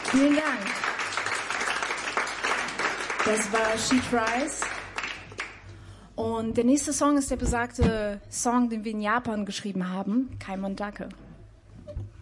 Vielen Dank. Das war She Tries. Und der nächste Song ist der besagte Song, den wir in Japan geschrieben haben, Keimon Dake.